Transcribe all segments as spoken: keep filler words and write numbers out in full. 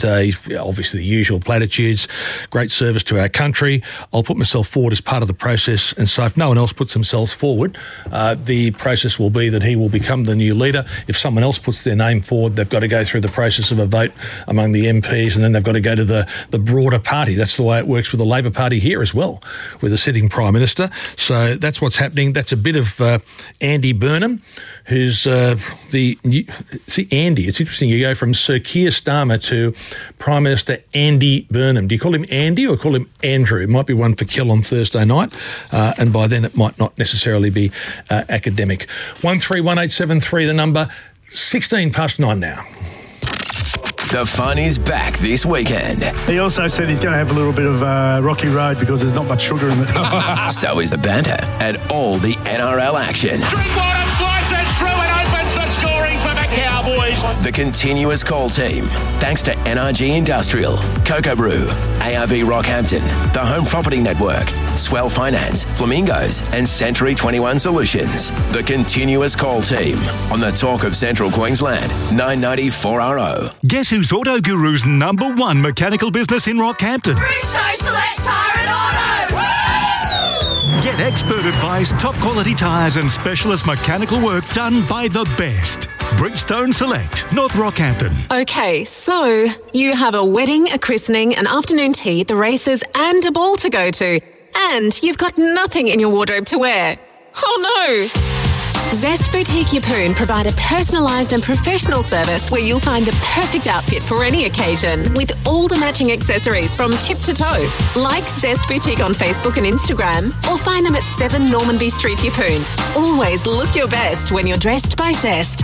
Uh, he's obviously the usual platitudes, great service to our country. I'll put myself forward as part of the process, and so if no one else puts themselves forward, uh, the process will be that he will become the new leader. If someone else puts their name forward, they've got to go through the process of a vote among the M Ps, and then they've got to go to the, the broader party. That's the way it works with the Labor Party here as well, with the sitting Prime Minister. So that's what's happening. That's a bit of uh, Andy Burnham, who's uh, the... New, see, Andy, it's interesting, you go from Sir Keir Starmer to Prime Minister Andy Burnham. Do you call him Andy or call him Andrew? It might be one for Kill on Thursday night, uh, and by then it might not necessarily be uh, academic. one three one eight seven three, the number, sixteen past nine now. The fun is back this weekend. He also said he's going to have a little bit of uh, rocky road because there's not much sugar in it. So is the banter and all the N R L action. Drinkwater slices through and opens the scoring for the Cowboys. The continuous call team, thanks to N R G Industrial, Cocoa Brew, A R B Rockhampton, the Home Property Network, Swell Finance, Flamingos, and Century twenty-one Solutions. The continuous call team on the Talk of Central Queensland, nine ninety four R O. Guess who's Auto Guru's number one mechanical business in Rockhampton? Bridgestone Select Tyre and Auto! Woo! Get expert advice, top quality tyres and specialist mechanical work done by the best. Bridgestone Select, North Rockhampton. Okay, so you have a wedding, a christening, an afternoon tea, the races and a ball to go to. And you've got nothing in your wardrobe to wear. Oh no! Zest Boutique Yeppoon provide a personalised and professional service where you'll find the perfect outfit for any occasion with all the matching accessories from tip to toe. Like Zest Boutique on Facebook and Instagram or find them at seven Normanby Street, Yeppoon. Always look your best when you're dressed by Zest.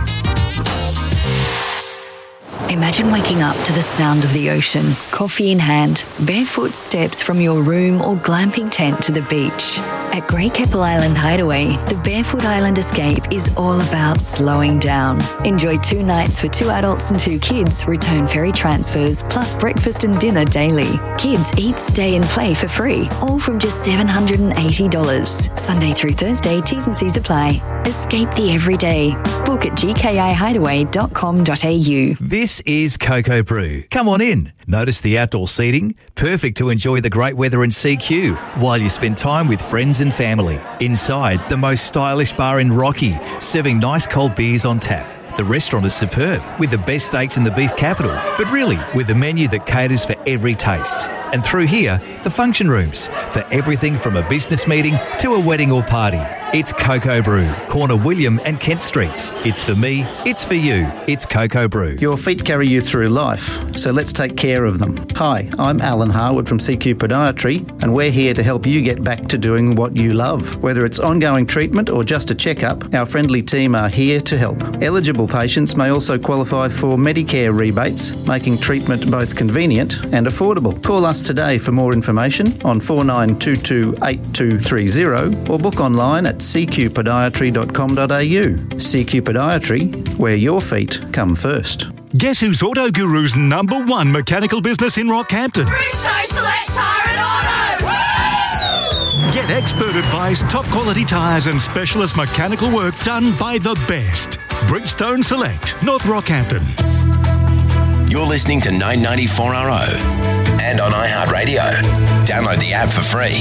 Imagine waking up to the sound of the ocean, coffee in hand, barefoot steps from your room or glamping tent to the beach. At Great Keppel Island Hideaway, the Barefoot Island Escape is all about slowing down. Enjoy two nights for two adults and two kids, return ferry transfers, plus breakfast and dinner daily. Kids eat, stay and play for free, all from just seven hundred eighty dollars. Sunday through Thursday, T's and C's apply. Escape the everyday. Book at g k i hideaway dot com dot a u. This is Cocoa Brew. Come on in. Notice the outdoor seating? Perfect to enjoy the great weather in C Q while you spend time with friends and family. Inside, the most stylish bar in Rocky, serving nice cold beers on tap. The restaurant is superb, with the best steaks in the beef capital, but really with a menu that caters for every taste. And through here, the function rooms, for everything from a business meeting to a wedding or party. It's Cocoa Brew, corner William and Kent Streets. It's for me, it's for you, it's Cocoa Brew. Your feet carry you through life, so let's take care of them. Hi, I'm Alan Harwood from C Q Podiatry, and we're here to help you get back to doing what you love. Whether it's ongoing treatment or just a checkup, our friendly team are here to help. Eligible patients may also qualify for Medicare rebates, making treatment both convenient and affordable. Call us today for more information on four nine two two eight two three zero or book online at c q podiatry dot com dot a u. C Q Podiatry, where your feet come first. Guess who's Auto Guru's number one mechanical business in Rockhampton? Bridgestone Select Tyre and Auto! Woo! Get expert advice, top quality tyres and specialist mechanical work done by the best. Bridgestone Select, North Rockhampton. You're listening to nine ninety-four R O and on iHeartRadio. Download the app for free.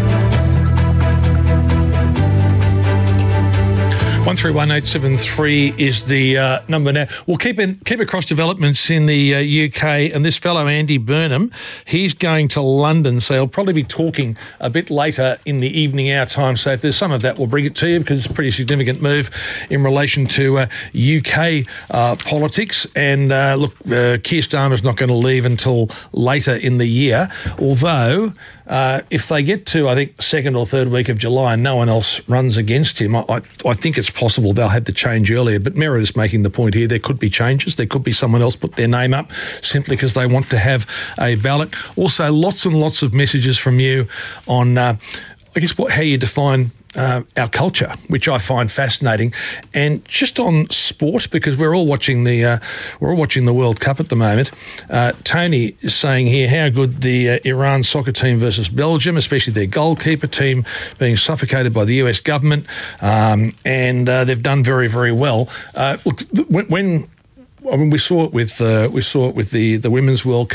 one three one eight seven three is the uh, number now. We'll keep in, keep across developments in the uh, U K, and this fellow Andy Burnham, he's going to London, so he'll probably be talking a bit later in the evening our time. So if there's some of that, we'll bring it to you because it's a pretty significant move in relation to uh, U K uh, politics. And uh, look, uh, Keir Starmer's not going to leave until later in the year, although uh, if they get to, I think, second or third week of July and no one else runs against him, I, I, I think it's possible they'll have the change earlier. But Meredith's making the point here, there could be changes. There could be someone else put their name up simply because they want to have a ballot. Also, lots and lots of messages from you on, uh, I guess, what, how you define Uh, our culture, which I find fascinating, and just on sport, because we're all watching the uh, we're all watching the World Cup at the moment. Uh, Tony is saying here how good the uh, Iran soccer team versus Belgium, especially their goalkeeper team being suffocated by the U S government, um, and uh, they've done very very well. Uh, look, when I mean, we saw it with uh, we saw it with the, the Women's World